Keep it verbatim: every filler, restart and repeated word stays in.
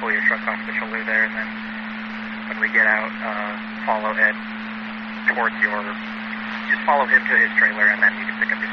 pull your truck off the shoulder there, and then when we get out, uh, follow Ed towards your, just follow him to his trailer, and then you can pick up your